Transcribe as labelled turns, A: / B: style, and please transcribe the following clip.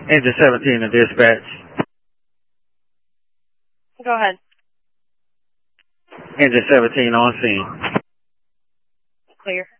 A: Engine 17 to dispatch.
B: Go ahead.
A: Engine 17 on scene.
B: Clear.